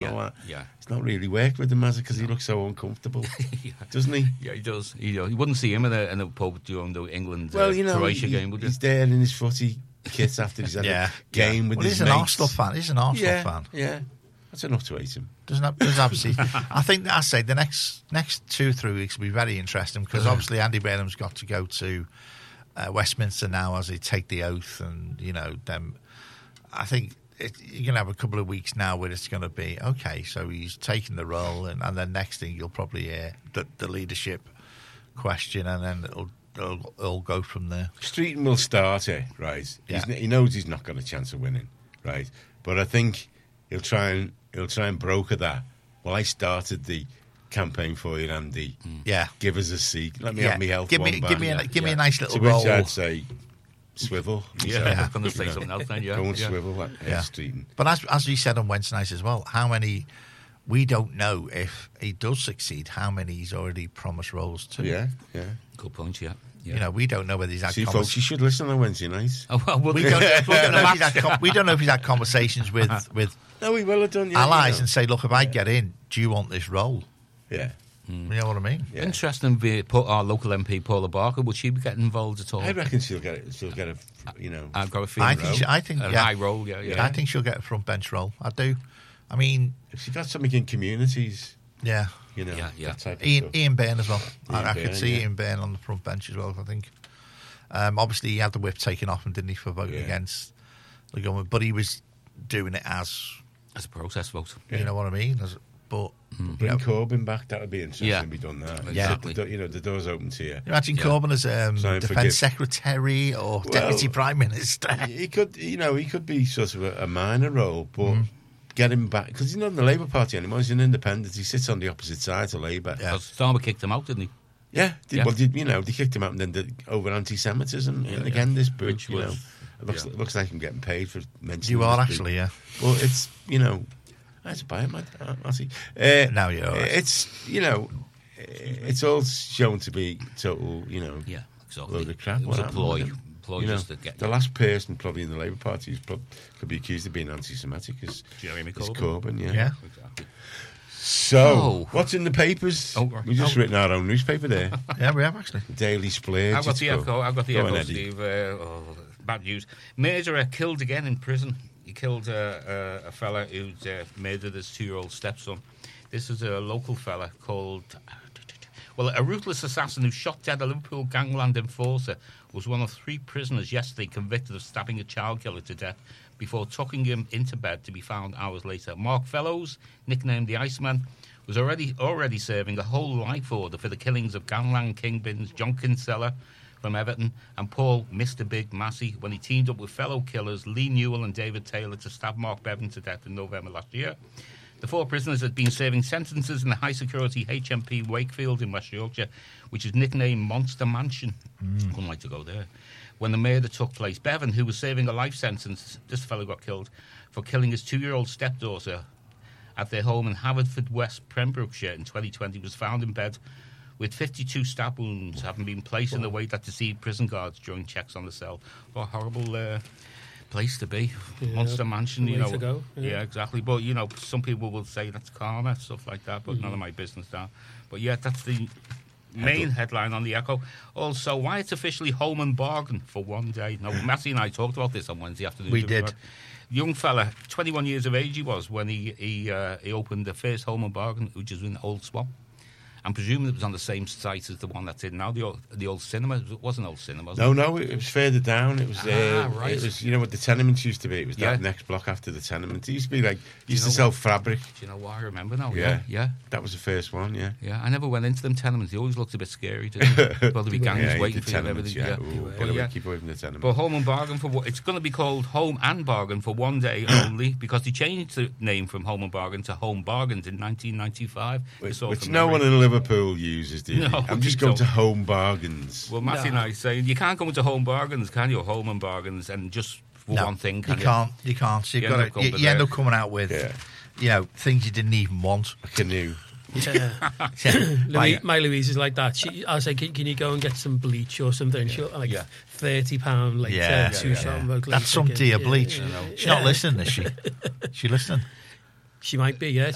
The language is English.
all that. Yeah. It's not really worked with him, has it? Because he looks so uncomfortable, doesn't he? Yeah, he does. You wouldn't see him in a pub during the England Croatia game, would you? He's there in his footy kit after he's had a game with his mates. He's an Arsenal fan. Yeah, that's enough to hate him. There's absolutely. I think I say the next 2-3 weeks will be very interesting because obviously Andy Burnham's got to go to Westminster now as he take the oath, and then I think you're going to have a couple of weeks now where it's going to be okay. So he's taking the role, and then next thing you'll probably hear the leadership question, and then it'll go from there. Streeton will start it, right? Yeah. He knows he's not got a chance of winning, right? But I think he'll try and broker that. Well, I started the campaign for you, Andy. Yeah, give us a seat. Let me have me health. Give me a nice little to which role. I'd say swivel. I'm going to say something else then. Go and swivel that Streeton. But as we said on Wednesday night as well, how many? We don't know if he does succeed. How many he's already promised roles to? Yeah. Good point. Yeah. We don't know whether he's had. See, folks, you should listen on Wednesday nights. Oh, well, we don't know if he's had conversations with. No, we will have done. Yeah, allies and say, look, if I get in, do you want this role? Yeah. You know what I mean? Yeah. Interesting. Our local MP Paula Barker, would she be getting involved at all? I reckon she'll get a. I've got a feeling. I think a high role. Yeah. I think she'll get a front bench role. I do. I mean, if she got something in communities. Yeah. That type of Ian Byrne as well. I Byrne, could see Ian Byrne on the front bench as well, I think. Obviously, he had the whip taken off him, didn't he, for voting against the government? But he was doing it as a protest vote. You know what I mean? But bring Corbyn back. That would be interesting if we done that. Exactly. The door's open to you. Imagine Corbyn as Defence Secretary or Deputy Prime Minister. He could be sort of a minor role, but get him back because he's not in the Labour Party anymore. He's an independent. He sits on the opposite side to Labour. Yeah. Starmer kicked him out, didn't he? Yeah. Well, they kicked him out and then over anti-Semitism. And again, this book, looks like I'm getting paid for mentioning. You are this actually, book. Well, it's I had to buy it. I'll see. Now you're right. It's it's all shown to be total, exactly. load of crap. It was a ploy. Just to get the last person probably in the Labour Party could be accused of being anti-Semitic is Jeremy Corbyn. Yeah. Exactly. So, what's in the papers? We've just written our own newspaper there. Yeah, we have actually. Daily Splurge. I've got the Echo, Steve. Bad news. Murderer killed again in prison. He killed a fella who'd murdered his 2-year-old stepson. This is a local fella called... Well, a ruthless assassin who shot dead a Liverpool gangland enforcer was one of 3 prisoners yesterday convicted of stabbing a child killer to death before tucking him into bed to be found hours later. Mark Fellows, nicknamed the Iceman, was already serving a whole life order for the killings of gangland kingpins John Kinsella from Everton and Paul Mr. Big Massey when he teamed up with fellow killers Lee Newell and David Taylor to stab Mark Bevan to death in November last year. The 4 prisoners had been serving sentences in the high-security HMP Wakefield in West Yorkshire, which is nicknamed Monster Mansion. Wouldn't like to go there. When the murder took place, Bevan, who was serving a life sentence, this fellow got killed, for killing his 2-year-old stepdaughter at their home in Haverford West, Pembrokeshire in 2020, was found in bed with 52 stab wounds having been placed in the way that deceived prison guards during checks on the cell. What a horrible place to be. Monster Mansion, to go. Yeah, exactly. But, some people will say that's karma, stuff like that, but none of my business that. But, yeah, that's the main headline on the Echo. Also, why it's officially home and bargain for one day. Now, Matty and I talked about this on Wednesday afternoon. We did. Young fella, 21 years of age he was, when he opened the first home and bargain, which is in Old Swan. I'm presuming it was on the same site as the one that's in now, the old cinema. It wasn't old cinema, was it? No, it was further down. It was right. It was, what the tenements used to be. It was that next block after the tenements. It used to be like, used to sell fabric. Do you know what I remember now? Yeah. That was the first one, yeah. Yeah, I never went into them tenements. They always looked a bit scary, didn't they? Well, there'd be gangs waiting for you and everything. Keep away from the tenements. But home and bargain it's going to be called Home and Bargain for one day only because they changed the name from Home and Bargain to Home Bargains in 1995. Which no one in Liverpool uses, do you? No, I'm just going to Home Bargains. Well, Matthew and I saying you can't go into Home Bargains, can you? Home and Bargains and just for one thing, can you? You can't. So you end up coming out with things you didn't even want. A canoe. My Louise is like that. I say, can you go and get some bleach or something? She'll £30 later. 2 something later. That's some dear bleach. She's not listening, is she? She listening? She might be, yeah.